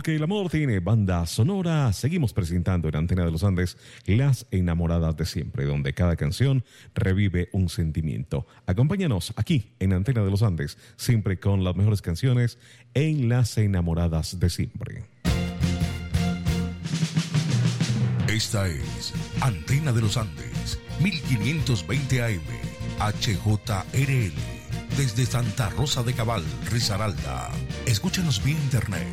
Porque el amor tiene banda sonora, seguimos presentando en Antena de los Andes Las Enamoradas de Siempre, donde cada canción revive un sentimiento. Acompáñanos aquí en Antena de los Andes, siempre con las mejores canciones en Las Enamoradas de Siempre. Esta es Antena de los Andes, 1520 AM, HJRL, desde Santa Rosa de Cabal, Risaralda. Escúchanos vía internet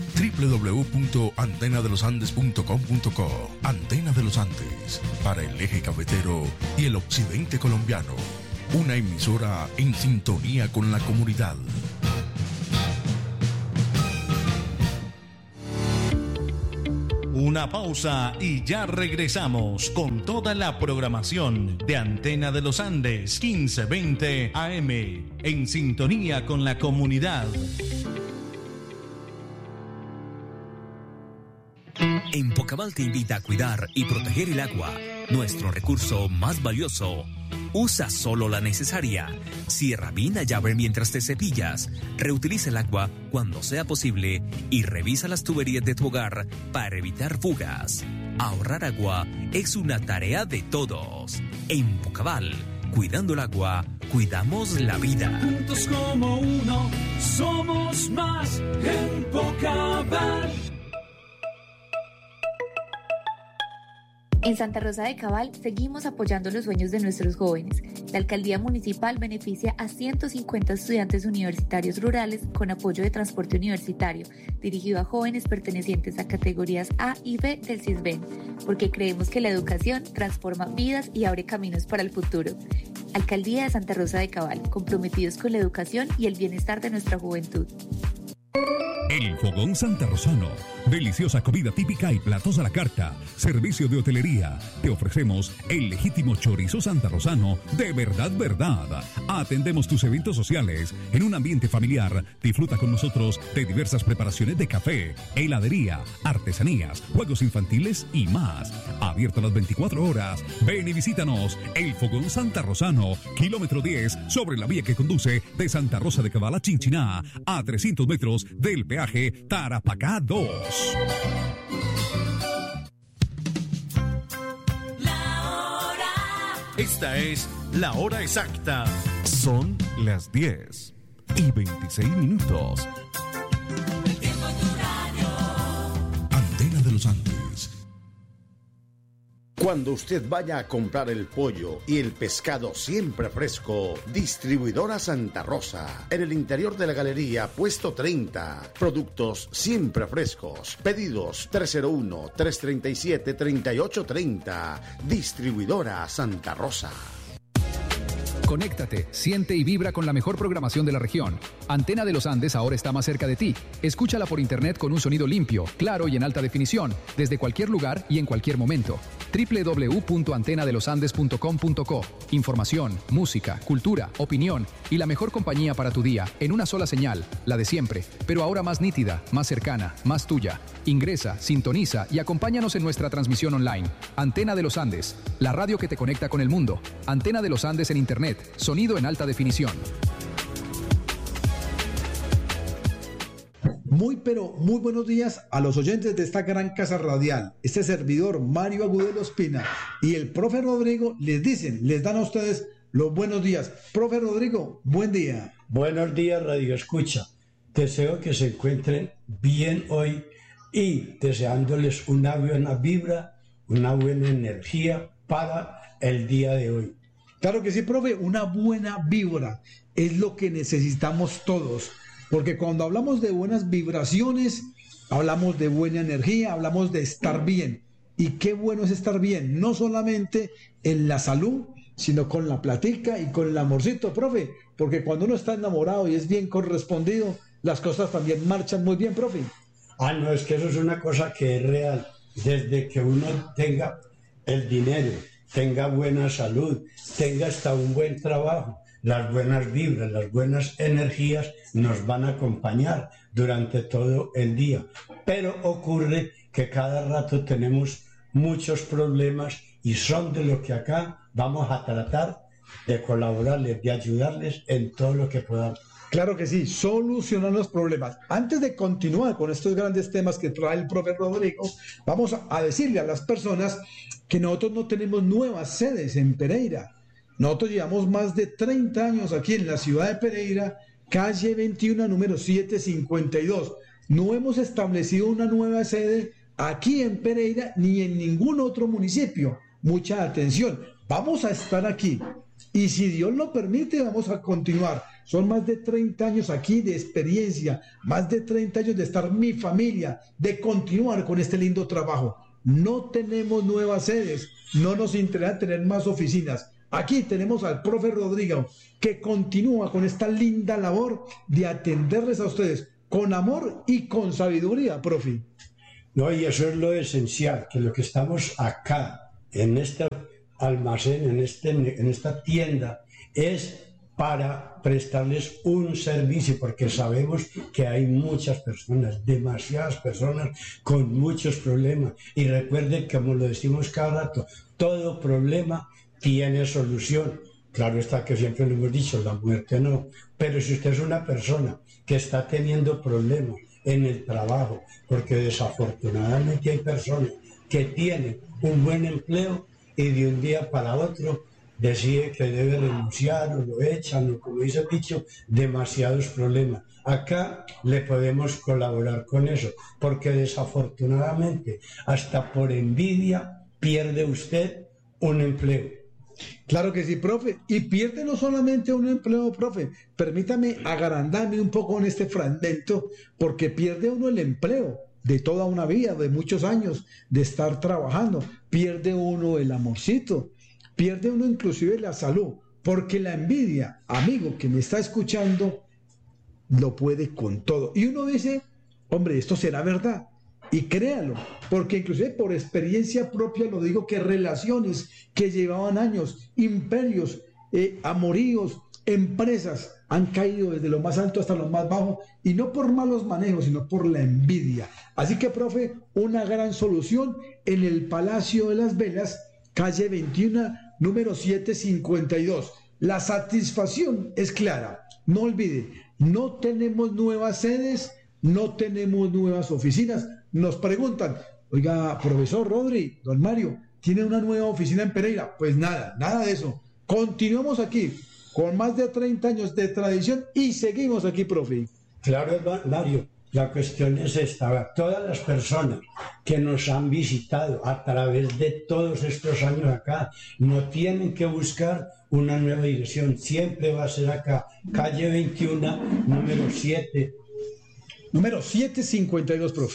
www.antenadelosandes.com.co. Antena de los Andes, para el eje cafetero y el occidente colombiano. Una emisora en sintonía con la comunidad. Una pausa y ya regresamos con toda la programación de Antena de los Andes 1520 AM, en sintonía con la comunidad. Empocabal te invita a cuidar y proteger el agua, nuestro recurso más valioso. Usa solo la necesaria. Cierra bien la llave mientras te cepillas. Reutiliza el agua cuando sea posible y revisa las tuberías de tu hogar para evitar fugas. Ahorrar agua es una tarea de todos. Empocabal, cuidando el agua, cuidamos la vida. Juntos como uno, somos más. Empocabal. En Santa Rosa de Cabal seguimos apoyando los sueños de nuestros jóvenes. La alcaldía municipal beneficia a 150 estudiantes universitarios rurales con apoyo de transporte universitario, dirigido a jóvenes pertenecientes a categorías A y B del CISBEN, porque creemos que la educación transforma vidas y abre caminos para el futuro. Alcaldía de Santa Rosa de Cabal, comprometidos con la educación y el bienestar de nuestra juventud. El Fogón Santa Rosano. Deliciosa comida típica y platos a la carta. Servicio de hotelería. Te ofrecemos el legítimo chorizo santarrosano de verdad. Atendemos tus eventos sociales en un ambiente familiar. Disfruta con nosotros de diversas preparaciones de café, heladería, artesanías, juegos infantiles y más. Abierto a las 24 horas. Ven y visítanos. El Fogón Santa Rosano, kilómetro 10, sobre la vía que conduce de Santa Rosa de Cabal a Chinchiná, a 300 metros del peaje Tarapacá 2. Esta es la hora exacta. Son las 10:26. Antena de los Andes. Cuando usted vaya a comprar el pollo y el pescado siempre fresco, Distribuidora Santa Rosa. En el interior de la galería, puesto 30. Productos siempre frescos. Pedidos 301-337-3830. Distribuidora Santa Rosa. Conéctate, siente y vibra con la mejor programación de la región. Antena de los Andes ahora está más cerca de ti. Escúchala por internet con un sonido limpio, claro y en alta definición, desde cualquier lugar y en cualquier momento. www.antenadelosandes.com.co. Información, música, cultura, opinión y la mejor compañía para tu día en una sola señal, la de siempre, pero ahora más nítida, más cercana, más tuya. Ingresa, sintoniza y acompáñanos en nuestra transmisión online. Antena de los Andes, la radio que te conecta con el mundo. Antena de los Andes en internet, sonido en alta definición. Muy buenos días a los oyentes de esta gran casa radial. Este servidor, Mario Agudelo Espina, y el profe Rodrigo les dan a ustedes los buenos días. Profe Rodrigo, buen día. Buenos días, Radio Escucha. Deseo que se encuentren bien hoy y deseándoles una buena vibra, una buena energía para el día de hoy. Claro que sí, profe, una buena vibra es lo que necesitamos todos, porque cuando hablamos de buenas vibraciones, hablamos de buena energía, hablamos de estar bien. Y qué bueno es estar bien, no solamente en la salud, sino con la platica y con el amorcito, profe, porque cuando uno está enamorado y es bien correspondido, las cosas también marchan muy bien, profe. No, es que eso es una cosa que es real. Desde que uno tenga el dinero, tenga buena salud, tenga hasta un buen trabajo, las buenas vibras, las buenas energías nos van a acompañar durante todo el día. Pero ocurre que cada rato tenemos muchos problemas y son de lo que acá vamos a tratar de colaborarles, de ayudarles en todo lo que podamos. Claro que sí, solucionan los problemas. Antes de continuar con estos grandes temas que trae el profe Rodrigo, vamos a decirle a las personas que nosotros no tenemos nuevas sedes en Pereira. Nosotros llevamos más de 30 años aquí en la ciudad de Pereira, calle 21, número 752. No hemos establecido una nueva sede aquí en Pereira ni en ningún otro municipio. Mucha atención, vamos a estar aquí y si Dios lo permite vamos a continuar. Son más de 30 años aquí de experiencia, más de 30 años de estar mi familia, de continuar con este lindo trabajo. No tenemos nuevas sedes, no nos interesa tener más oficinas. Aquí tenemos al profe Rodrigo, que continúa con esta linda labor de atenderles a ustedes con amor y con sabiduría, profe. No, y eso es lo esencial, que lo que estamos acá, en este almacén, en esta tienda, es para prestarles un servicio, porque sabemos que hay muchas personas, demasiadas personas con muchos problemas. Y recuerden, como lo decimos cada rato, todo problema tiene solución. Claro está que siempre lo hemos dicho, la muerte no. Pero si usted es una persona que está teniendo problemas en el trabajo, porque desafortunadamente hay personas que tienen un buen empleo y de un día para otro decide que debe renunciar o lo echan o, como dice el dicho, demasiados problemas. Acá le podemos colaborar con eso, porque desafortunadamente hasta por envidia pierde usted un empleo. Claro que sí, profe. Y pierde no solamente un empleo, profe. Permítame agrandarme un poco en este fragmento, porque pierde uno el empleo de toda una vida, de muchos años de estar trabajando. Pierde uno el amorcito, pierde uno inclusive la salud, porque la envidia, amigo que me está escuchando, lo puede con todo. Y uno dice, hombre, ¿esto será verdad? Y créalo, porque inclusive por experiencia propia lo digo, que relaciones que llevaban años, imperios, amoríos, empresas, han caído desde lo más alto hasta lo más bajo, y no por malos manejos, sino por la envidia. Así que, profe, una gran solución en el Palacio de las Velas, calle 21, número 752. La satisfacción es clara. No olvide, no tenemos nuevas sedes, no tenemos nuevas oficinas. Nos preguntan, oiga, profesor Rodri, don Mario, ¿tiene una nueva oficina en Pereira? Pues nada, nada de eso. Continuamos aquí, con más de 30 años de tradición y seguimos aquí, profe. Claro, Mario, la cuestión es esta. Todas las personas que nos han visitado a través de todos estos años acá, no tienen que buscar una nueva dirección. Siempre va a ser acá, calle 21, número 7. Número 752, profe.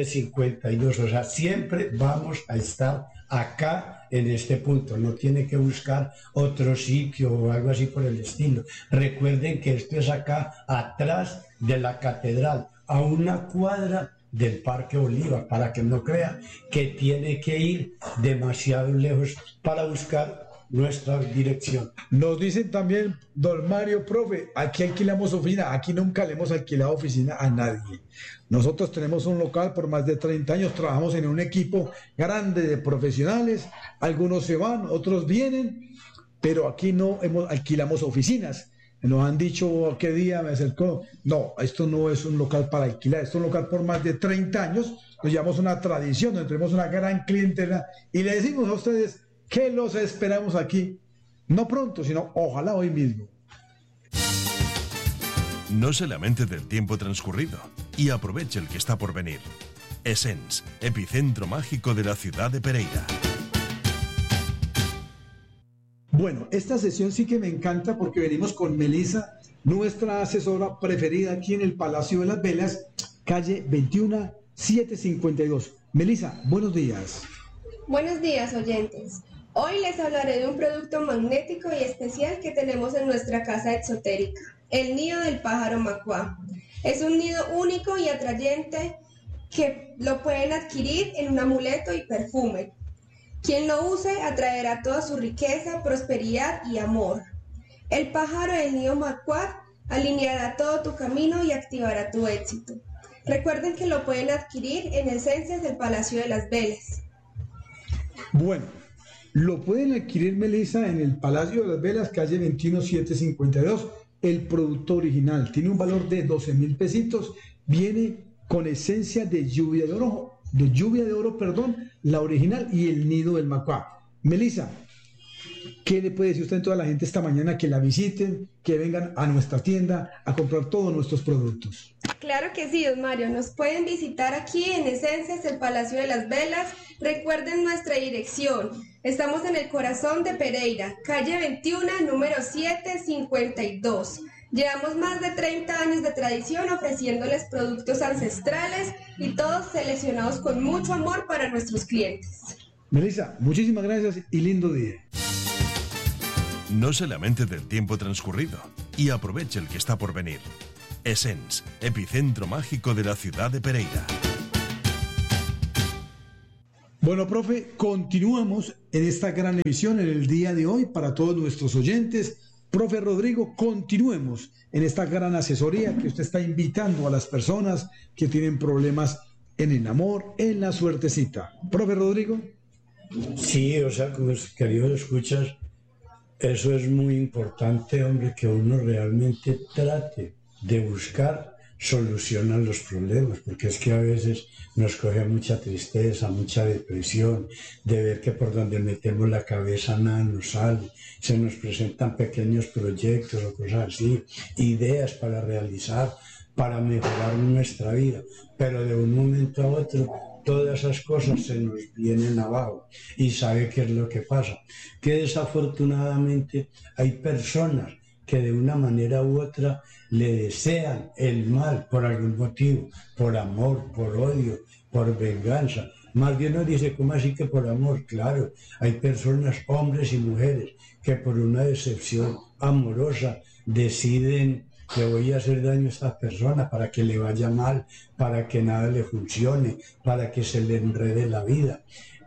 752, o sea, siempre vamos a estar acá en este punto, no tiene que buscar otro sitio o algo así por el estilo. Recuerden que esto es acá, atrás de la catedral, a una cuadra del Parque Bolívar, para que no crea que tiene que ir demasiado lejos para buscar nuestra dirección. Nos dicen también, don Mario, profe, aquí alquilamos oficina. Aquí nunca le hemos alquilado oficina a nadie. Nosotros tenemos un local por más de 30 años, trabajamos en un equipo grande de profesionales, algunos se van, otros vienen, pero aquí no alquilamos oficinas. Nos han dicho, ¿qué día me acercó? No, esto no es un local para alquilar, esto es un local por más de 30 años, nos llevamos una tradición, nos tenemos una gran clientela y le decimos a ustedes que los esperamos aquí, no pronto, sino ojalá hoy mismo. No se lamente del tiempo transcurrido y aproveche el que está por venir. Essence, epicentro mágico de la ciudad de Pereira. Bueno, esta sesión sí que me encanta porque venimos con Melissa, nuestra asesora preferida aquí en el Palacio de las Velas, calle 21, 752. Melissa, buenos días. Buenos días, oyentes. Hoy les hablaré de un producto magnético y especial que tenemos en nuestra casa exotérica, el nido del pájaro macuá. Es un nido único y atrayente que lo pueden adquirir en un amuleto y perfume. Quien lo use atraerá toda su riqueza, prosperidad y amor. El pájaro del nido macuá alineará todo tu camino y activará tu éxito. Recuerden que lo pueden adquirir en Esencias del Palacio de las Velas. Bueno, lo pueden adquirir, Melissa, en el Palacio de las Velas, calle 21752, el producto original. Tiene un valor de 12.000 pesitos. Viene con esencia de lluvia de oro, la original y el nido del macuá. Melissa, ¿qué le puede decir usted a toda la gente esta mañana que la visiten, que vengan a nuestra tienda a comprar todos nuestros productos? Claro que sí, don Mario. Nos pueden visitar aquí en Esencias, el Palacio de las Velas. Recuerden nuestra dirección. Estamos en el corazón de Pereira, calle 21, número 752. Llevamos más de 30 años de tradición ofreciéndoles productos ancestrales y todos seleccionados con mucho amor para nuestros clientes. Melissa, muchísimas gracias y lindo día. No se lamente del tiempo transcurrido y aproveche el que está por venir. Essence, epicentro mágico de la ciudad de Pereira. Bueno, profe, continuamos en esta gran emisión en el día de hoy para todos nuestros oyentes. Profe Rodrigo, continuemos en esta gran asesoría que usted está invitando a las personas que tienen problemas en el amor, en la suertecita. Profe Rodrigo. Sí, o sea, como queridos escuchas, eso es muy importante, hombre, que uno realmente trate de buscar solución a los problemas, porque es que a veces nos coge mucha tristeza, mucha depresión, de ver que por donde metemos la cabeza nada nos sale, se nos presentan pequeños proyectos o cosas así, ideas para realizar, para mejorar nuestra vida, pero de un momento a otro todas esas cosas se nos vienen abajo. ¿Y sabe qué es lo que pasa? Que desafortunadamente hay personas que de una manera u otra le desean el mal por algún motivo, por amor, por odio, por venganza. Más bien nos dice, ¿cómo así que por amor? Claro, hay personas, hombres y mujeres, que por una decepción amorosa deciden: le voy a hacer daño a esta persona para que le vaya mal, para que nada le funcione, para que se le enrede la vida.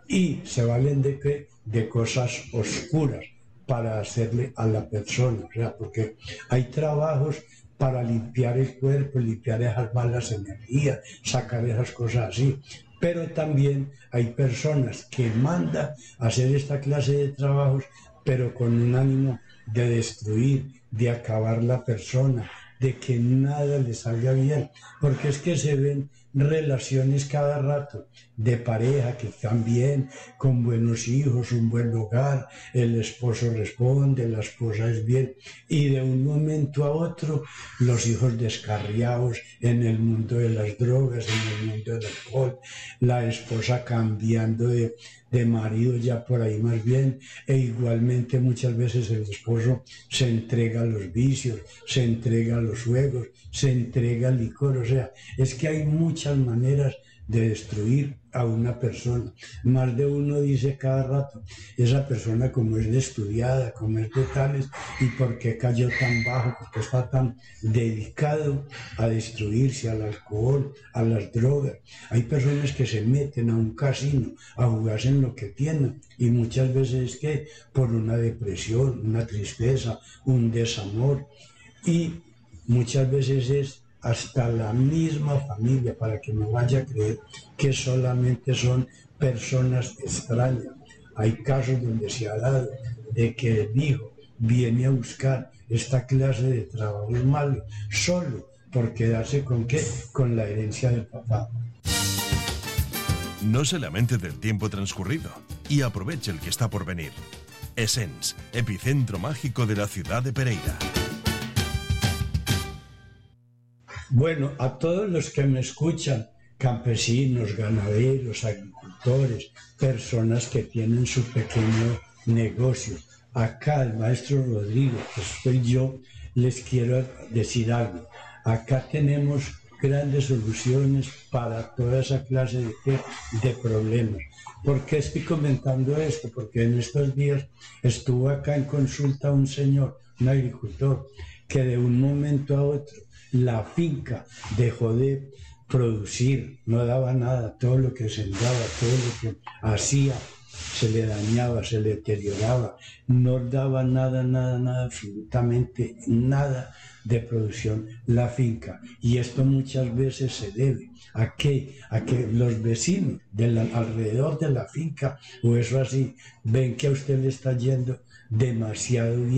Y se valen de qué? De cosas oscuras para hacerle a la persona. O sea, porque hay trabajos para limpiar el cuerpo, limpiar esas malas energías, sacar esas cosas así. Pero también hay personas que mandan a hacer esta clase de trabajos, pero con un ánimo de destruir, de acabar la persona, de que nada le salga bien, porque es que se ven relaciones cada rato de pareja que están bien, con buenos hijos, un buen hogar, el esposo responde, la esposa es bien, y de un momento a otro los hijos descarriados en el mundo de las drogas, en el mundo del alcohol, la esposa cambiando de marido ya por ahí más bien, e igualmente muchas veces el esposo se entrega a los vicios, se entrega a los juegos, se entrega al licor. O sea, es que hay muchas maneras de destruir a una persona. Más de uno dice cada rato, esa persona como es de estudiada, como es de tales, y por qué cayó tan bajo, porque está tan dedicado a destruirse, al alcohol, a las drogas. Hay personas que se meten a un casino a jugarse en lo que tienen, y muchas veces es que por una depresión, una tristeza, un desamor, y muchas veces es hasta la misma familia, para que no vaya a creer que solamente son personas extrañas. Hay casos donde se ha dado de que el hijo viene a buscar esta clase de trabajos malos solo por quedarse con ¿qué? Con la herencia del papá. No se lamente del tiempo transcurrido y aproveche el que está por venir. Essence, epicentro mágico de la ciudad de Pereira. Bueno, a todos los que me escuchan, campesinos, ganaderos, agricultores, personas que tienen su pequeño negocio, acá el maestro Rodrigo, que soy yo, les quiero decir algo. Acá tenemos grandes soluciones para toda esa clase de problemas. ¿Por qué estoy comentando esto? Porque en estos días estuvo acá en consulta un señor, un agricultor, que de un momento a otro la finca dejó de producir, no daba nada, todo lo que sembraba, todo lo que hacía se le dañaba, se le deterioraba, no daba nada, absolutamente nada de producción la finca. Y esto muchas veces se debe a que los vecinos alrededor de la finca, o eso así, ven que a usted le está yendo demasiado bien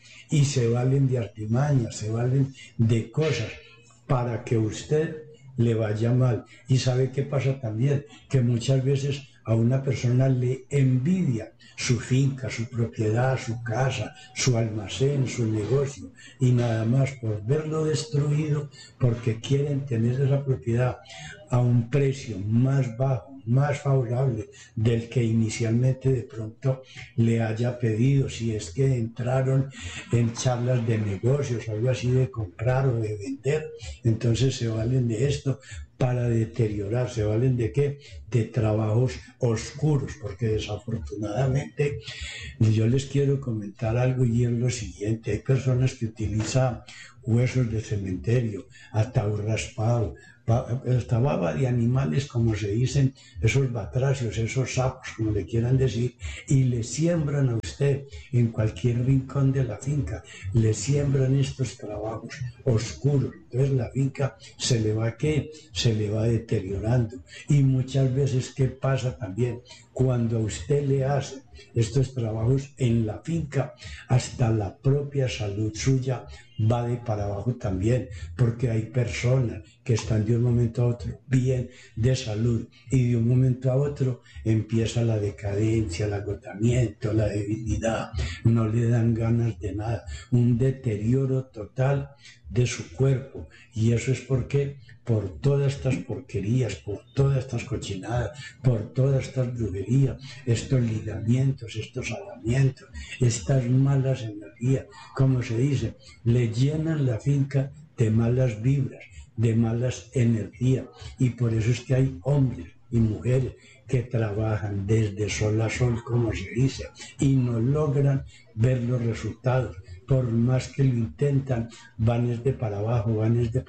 y se valen de artimañas, se valen de cosas para que usted le vaya mal. Y sabe qué pasa también, que muchas veces a una persona le envidia su finca, su propiedad, su casa, su almacén, su negocio, y nada más por verlo destruido, porque quieren tener esa propiedad a un precio más bajo, más favorable del que inicialmente de pronto le haya pedido, si es que entraron en charlas de negocios, algo así de comprar o de vender, entonces se valen de esto para deteriorar. ¿Se valen de qué? De trabajos oscuros, porque desafortunadamente yo les quiero comentar algo, y es lo siguiente: hay personas que utilizan huesos de cementerio, ataúd raspado, esta baba de animales, como se dicen, esos batracios, esos sapos, como le quieran decir, y le siembran a usted en cualquier rincón de la finca, le siembran estos trabajos oscuros. Entonces la finca se le va, ¿qué? Se le va deteriorando. Y muchas veces, ¿qué pasa también? Cuando a usted le hace estos trabajos en la finca, hasta la propia salud suya va de para abajo también, porque hay personas que están de un momento a otro bien de salud, y de un momento a otro empieza la decadencia, el agotamiento, la debilidad, no le dan ganas de nada, un deterioro total de su cuerpo. Y eso es porque por todas estas porquerías, por todas estas cochinadas, por todas estas brujerías, estos ligamientos, estos alamientos, estas malas energías, como se dice, le llenan la finca de malas vibras, de malas energías. Y por eso es que hay hombres y mujeres que trabajan desde sol a sol, como se dice, y no logran ver los resultados. Por más que lo intentan, van desde para abajo,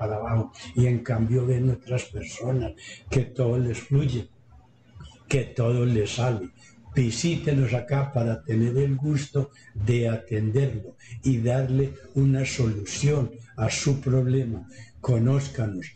y en cambio ven otras personas que todo les fluye, que todo les sale. Visítenos acá para tener el gusto de atenderlo y darle una solución a su problema. Conózcanos.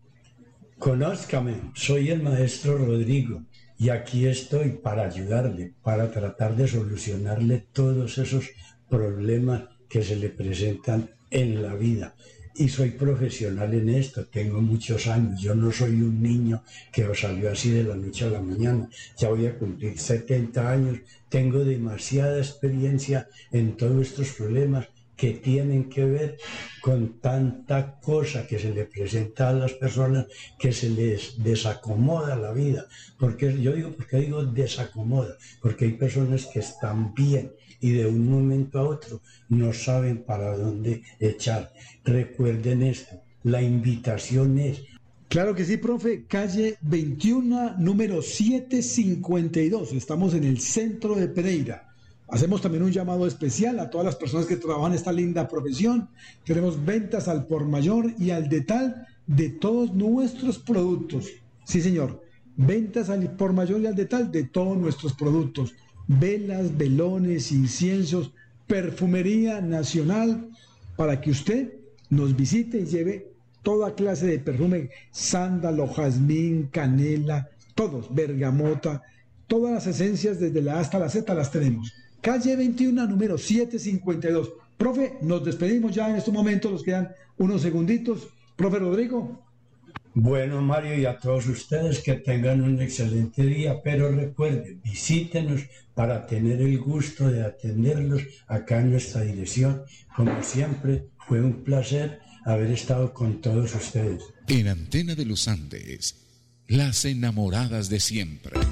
Conózcame, soy el maestro Rodrigo, y aquí estoy para ayudarle, para tratar de solucionarle todos esos problemas que se le presentan en la vida. Y soy profesional en esto, tengo muchos años, yo no soy un niño que os salió así de la noche a la mañana, ya voy a cumplir 70 años, tengo demasiada experiencia en todos estos problemas que tienen que ver con tanta cosa que se le presenta a las personas, que se les desacomoda la vida. Porque digo desacomoda, porque hay personas que están bien y de un momento a otro no saben para dónde echar. Recuerden esto, la invitación es... Claro que sí, profe. Calle 21, número 752. Estamos en el centro de Pereira. Hacemos también un llamado especial a todas las personas que trabajan esta linda profesión. Tenemos ventas al por mayor y al detal de todos nuestros productos. Sí, señor. Ventas al por mayor y al detal de todos nuestros productos. Velas, velones, inciensos, perfumería nacional, para que usted nos visite y lleve toda clase de perfume, sándalo, jazmín, canela, todos, bergamota, todas las esencias desde la A hasta la Z las tenemos. Calle 21, número 752. Profe, nos despedimos ya en estos momentos, nos quedan unos segunditos. Profe Rodrigo. Bueno, Mario, y a todos ustedes que tengan un excelente día, pero recuerden, visítenos para tener el gusto de atenderlos acá en nuestra dirección. Como siempre, fue un placer haber estado con todos ustedes. En Antena de los Andes, las enamoradas de siempre.